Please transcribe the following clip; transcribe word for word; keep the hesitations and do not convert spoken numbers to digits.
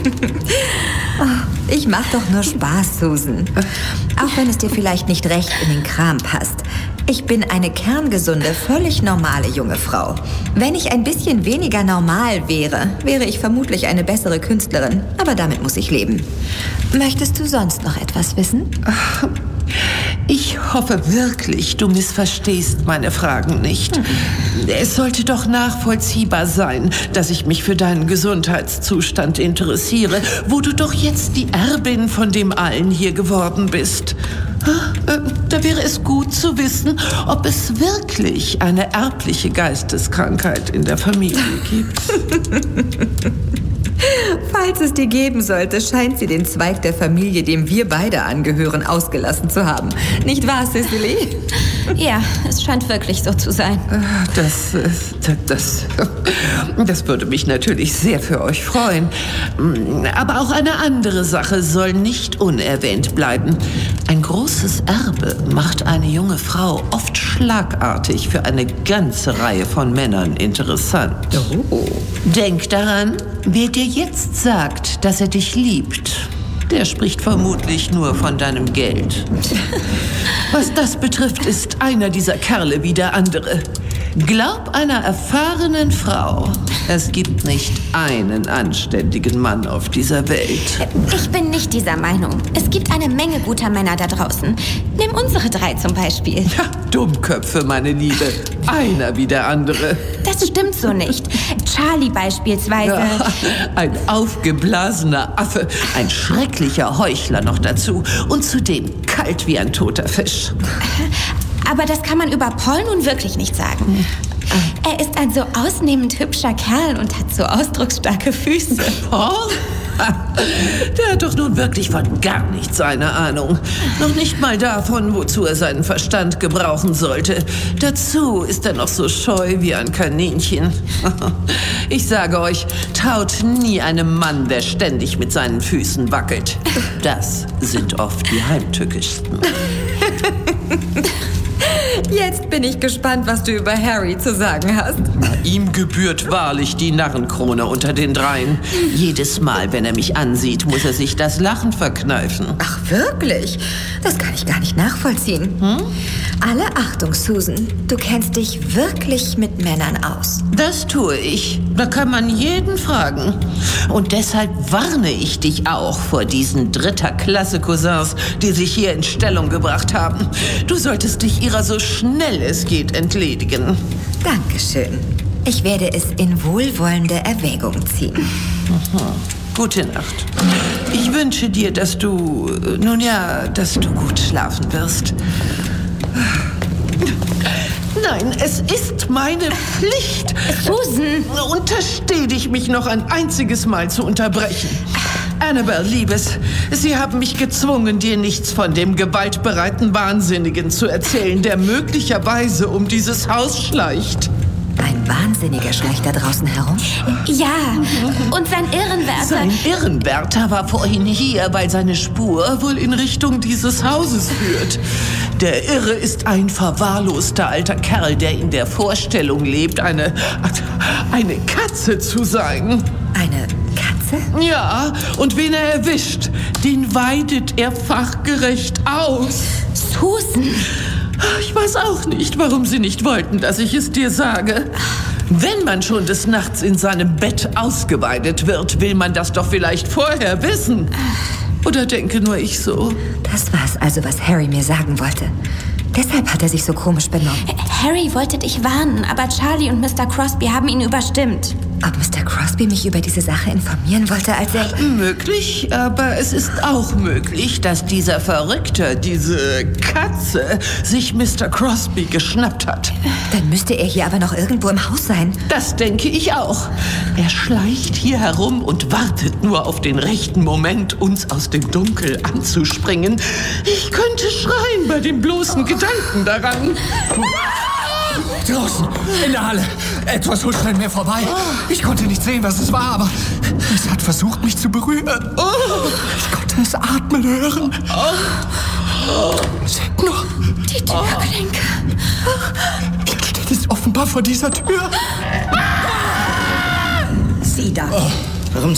Oh, ich mach doch nur Spaß, Susan. Auch wenn es dir vielleicht nicht recht in den Kram passt. Ich bin eine kerngesunde, völlig normale junge Frau. Wenn ich ein bisschen weniger normal wäre, wäre ich vermutlich eine bessere Künstlerin. Aber damit muss ich leben. Möchtest du sonst noch etwas wissen? Ich hoffe wirklich, du missverstehst meine Fragen nicht. Hm. Es sollte doch nachvollziehbar sein, dass ich mich für deinen Gesundheitszustand interessiere, wo du doch jetzt die Erbin von dem allen hier geworden bist. Da wäre es gut zu wissen, ob es wirklich eine erbliche Geisteskrankheit in der Familie gibt. Falls es die geben sollte, scheint sie den Zweig der Familie, dem wir beide angehören, ausgelassen zu haben. Nicht wahr, Cicely? Ja, es scheint wirklich so zu sein. Das, das, das würde mich natürlich sehr für euch freuen. Aber auch eine andere Sache soll nicht unerwähnt bleiben. Ein großes Erbe macht eine junge Frau oft schlagartig für eine ganze Reihe von Männern interessant. Oh. Denk daran, wer dir jetzt sagt, dass er dich liebt, der spricht vermutlich nur von deinem Geld. Was das betrifft, ist einer dieser Kerle wie der andere. Glaub einer erfahrenen Frau, es gibt nicht einen anständigen Mann auf dieser Welt. Ich bin nicht dieser Meinung. Es gibt eine Menge guter Männer da draußen. Nimm unsere drei zum Beispiel. Ja, Dummköpfe, meine Liebe. Einer wie der andere. Das stimmt so nicht. Charlie beispielsweise. Ja, ein aufgeblasener Affe, ein schrecklicher Heuchler noch dazu und zudem kalt wie ein toter Fisch. Aber das kann man über Paul nun wirklich nicht sagen. Er ist ein so ausnehmend hübscher Kerl und hat so ausdrucksstarke Füße. Paul? Der hat doch nun wirklich von gar nichts eine Ahnung. Noch nicht mal davon, wozu er seinen Verstand gebrauchen sollte. Dazu ist er noch so scheu wie ein Kaninchen. Ich sage euch, traut nie einem Mann, der ständig mit seinen Füßen wackelt. Das sind oft die heimtückischsten. Jetzt bin ich gespannt, was du über Harry zu sagen hast. Ihm gebührt wahrlich die Narrenkrone unter den Dreien. Jedes Mal, wenn er mich ansieht, muss er sich das Lachen verkneifen. Ach, wirklich? Das kann ich gar nicht nachvollziehen. Hm? Alle Achtung, Susan. Du kennst dich wirklich mit Männern aus. Das tue ich. Da kann man jeden fragen. Und deshalb warne ich dich auch vor diesen Dritter-Klasse-Cousins, die sich hier in Stellung gebracht haben. Du solltest dich ihrer so schnell es geht entledigen. Dankeschön. Ich werde es in wohlwollende Erwägung ziehen. Aha. Gute Nacht. Ich wünsche dir, dass du, nun ja, dass du gut schlafen wirst. Nein, es ist meine Pflicht. Susan! Untersteh dich, mich noch ein einziges Mal zu unterbrechen. Annabelle, Liebes, Sie haben mich gezwungen, dir nichts von dem gewaltbereiten Wahnsinnigen zu erzählen, der möglicherweise um dieses Haus schleicht. Ein Wahnsinniger schleicht da draußen herum? Ja, und sein Irrenwärter. Sein Irrenwärter war vorhin hier, weil seine Spur wohl in Richtung dieses Hauses führt. Der Irre ist ein verwahrloster alter Kerl, der in der Vorstellung lebt, eine, eine Katze zu sein. Eine Katze? Ja, und wen er erwischt, den weidet er fachgerecht aus. Susan! Ich weiß auch nicht, warum Sie nicht wollten, dass ich es dir sage. Wenn man schon des Nachts in seinem Bett ausgeweidet wird, will man das doch vielleicht vorher wissen. Oder denke nur ich so? Das war's also, was Harry mir sagen wollte. Deshalb hat er sich so komisch benommen. Harry wollte dich warnen, aber Charlie und Mister Crosby haben ihn überstimmt. Ob Mister Crosby mich über diese Sache informieren wollte, als er... Möglich, aber es ist auch möglich, dass dieser Verrückte, diese Katze, sich Mister Crosby geschnappt hat. Dann müsste er hier aber noch irgendwo im Haus sein. Das denke ich auch. Er schleicht hier herum und wartet nur auf den rechten Moment, uns aus dem Dunkel anzuspringen. Ich könnte schreien bei dem bloßen Gedanken daran. Draußen, in der Halle. Etwas huschte an mir vorbei. Ich konnte nicht sehen, was es war, aber es hat versucht, mich zu berühren. Ich konnte es atmen hören. Seht nur. Die Türklinke. Jetzt steht es offenbar vor dieser Tür. Sieh da.